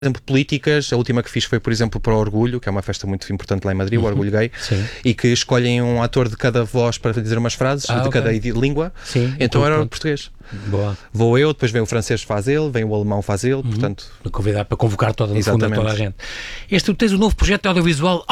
exemplo, políticas. A última que fiz foi, por exemplo, para o Orgulho, que é uma festa muito importante lá em Madrid, o Orgulho Gay, e que escolhem um ator de cada voz para dizer umas frases, de cada língua. Sim, então era o português. Boa. Vou eu, depois vem o francês faz ele, vem o alemão faz ele, portanto... Para convocar toda a gente. Tens um novo projeto de audiovisual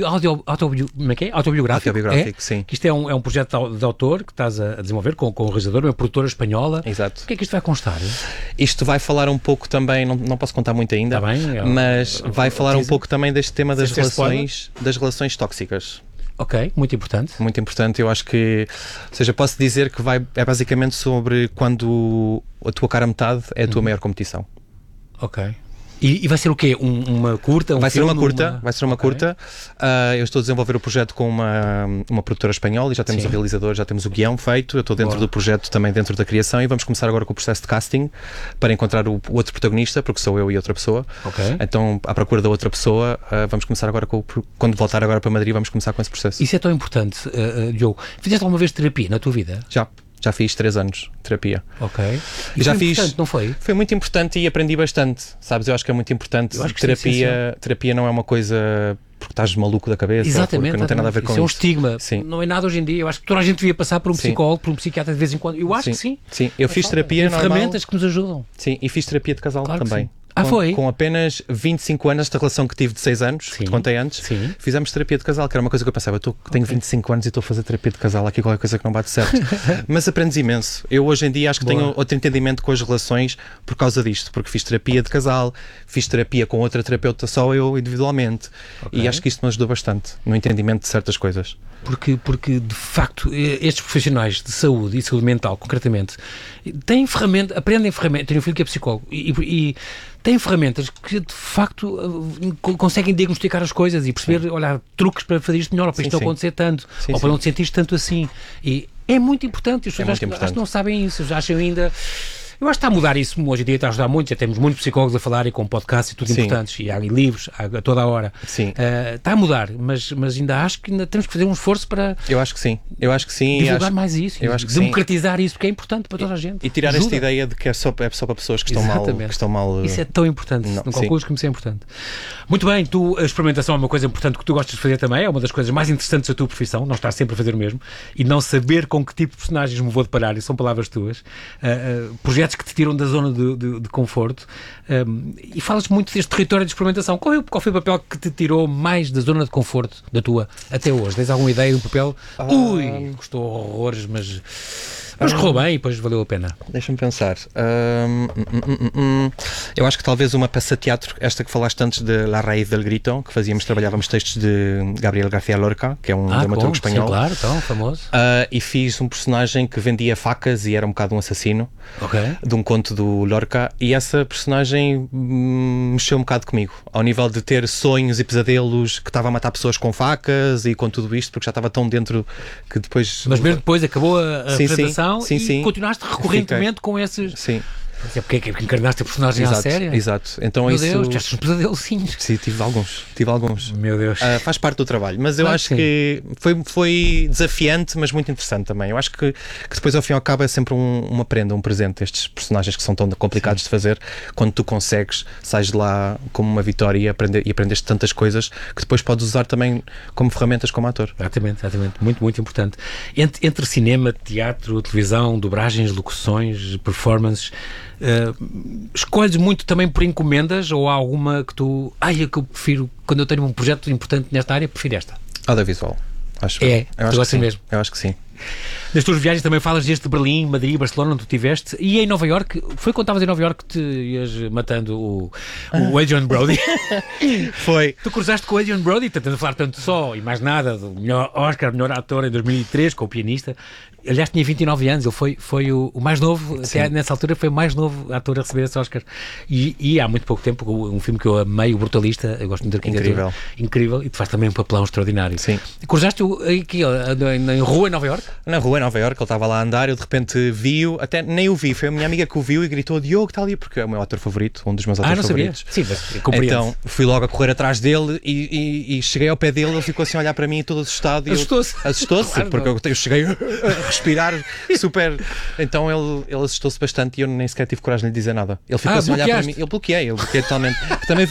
autobiográfico, sim. Que isto é um projeto de autor que estás a desenvolver com um realizador, uma produtora espanhola. Exato. O que é que isto vai constar? Isto vai falar um pouco também, não posso contar muito ainda, mas vai falar um pouco também deste tema das relações tóxicas. Ok, muito importante. Muito importante, eu acho que, ou seja, posso dizer que é basicamente sobre quando a tua cara metade é a tua maior competição. Ok. E vai ser o quê? Uma curta? Vai ser uma curta. Eu estou a desenvolver o projeto com uma produtora espanhola e já temos o realizador, já temos o guião feito. Eu estou dentro do projeto, também dentro da criação, e vamos começar agora com o processo de casting para encontrar o outro protagonista, porque sou eu e outra pessoa. Então, à procura da outra pessoa, vamos começar agora quando voltar agora para Madrid, vamos começar com esse processo. Isso é tão importante, Diogo. Fizeste alguma vez terapia na tua vida? Já fiz 3 anos de terapia. Ok. E já fiz. Não foi? Foi muito importante e aprendi bastante. Sabes, eu acho que é muito importante. Terapia não é uma coisa porque estás maluco da cabeça. Exatamente. Porque não tem nada a ver com isso. É um estigma. Sim. Não é nada hoje em dia. Eu acho que toda a gente devia passar por um psicólogo, por um psiquiatra de vez em quando. Eu acho que sim. Sim, eu fiz terapia normal. Ferramentas que nos ajudam. Sim, e fiz terapia de casal também. Foi? Com apenas 25 anos, esta relação que tive de 6 anos, que te contei antes, fizemos terapia de casal, que era uma coisa que eu pensava, tenho 25 anos e estou a fazer terapia de casal, aqui qualquer coisa que não bate certo. Mas aprendes imenso. Eu hoje em dia acho que tenho outro entendimento com as relações por causa disto, porque fiz terapia de casal, fiz terapia com outra terapeuta, só eu individualmente, e acho que isto me ajudou bastante no entendimento de certas coisas. Porque de facto, estes profissionais de saúde e saúde mental, concretamente, têm ferramentas, aprendem ferramentas. Tenho um filho que é psicólogo e têm ferramentas que de facto conseguem diagnosticar as coisas e perceber, olha, truques para fazer isto melhor, ou para isto não acontecer tanto, ou para não te sentir tanto assim. E é muito importante. As pessoas acho que não sabem isso, já acham ainda. Eu acho que está a mudar isso hoje em dia, está a ajudar muito, já temos muitos psicólogos a falar e com podcasts e tudo importantes, e há livros a toda a hora. Está a mudar, mas ainda acho que ainda temos que fazer um esforço para... Eu acho que sim. Divulgar mais isso, democratizar isso, porque é importante para toda a gente. E tirar esta ideia de que é só para pessoas que estão mal... Isso é tão importante, não calculas como isso é importante. Muito bem, a experimentação é uma coisa importante que tu gostas de fazer também, é uma das coisas mais interessantes da tua profissão, não estar sempre a fazer o mesmo, e não saber com que tipo de personagens me vou deparar, e são palavras tuas. Projetos que te tiram da zona de conforto, e falas muito deste território de experimentação. Qual foi o papel que te tirou mais da zona de conforto da tua até hoje? Tens alguma ideia de um papel? Custou horrores, mas correu bem e depois valeu a pena. Deixa-me pensar. Eu acho que talvez uma peça de teatro, esta que falaste antes, de La Raíz del Grito, que trabalhávamos textos de Gabriel García Lorca, que é um dramaturgo espanhol. Sim, claro, tão famoso. E fiz um personagem que vendia facas e era um bocado um assassino, de um conto do Lorca, e essa personagem mexeu um bocado comigo, ao nível de ter sonhos e pesadelos, que estava a matar pessoas com facas e com tudo isto, porque já estava tão dentro que depois... Mas mesmo depois acabou a apresentação. Sim. Continuaste recorrentemente com esses... Sim. É porque encarnaste a personagem à séria? Exato. Então Meu Deus, tiveste uns pesadelos. Sim, tive alguns. Meu Deus. Faz parte do trabalho, mas eu acho que foi desafiante, mas muito interessante também. Eu acho que depois ao fim e ao cabo é sempre uma prenda, um presente, estes personagens que são tão complicados de fazer. Quando tu consegues, sais de lá como uma vitória e aprendeste tantas coisas que depois podes usar também como ferramentas como ator. Exatamente. Muito, muito importante. Entre cinema, teatro, televisão, dobragens, locuções, performances, escolhes muito também por encomendas, ou há alguma que tu... é que eu prefiro, quando eu tenho um projeto importante nesta área, prefiro esta? Audiovisual. Eu acho que mesmo. Eu acho que sim. Nas tuas viagens também falas deste Berlim, Madrid, Barcelona, onde tu estiveste, e em Nova Iorque. Foi quando estavas em Nova Iorque que te ias matando o Adrian Brody? Foi. Tu cruzaste com o Adrian Brody, tentando falar tanto só e mais nada do melhor Oscar, melhor ator em 2003, com o pianista. Aliás, tinha 29 anos, ele foi o mais novo, até nessa altura foi o mais novo ator a receber esse Oscar. E há muito pouco tempo, um filme que eu amei, O Brutalista, eu gosto muito da Incrível. Incrível, e tu faz também um papelão extraordinário. Sim. Cruzaste aqui em rua em Nova Iorque? na rua, em Nova Iorque, ele estava lá a andar, eu de repente vi-o, até nem o vi, foi a minha amiga que o viu e gritou: Diogo, está ali, porque é o meu ator favorito, um dos meus atores favoritos. Sim, mas compreendo. Então fui logo a correr atrás dele e cheguei ao pé dele, ele ficou assim a olhar para mim todo assustado. Assustou-se, claro, porque eu cheguei a respirar super. Então ele assustou-se bastante e eu nem sequer tive coragem de lhe dizer nada. Ele ficou assim a olhar para mim, eu bloqueei totalmente. Também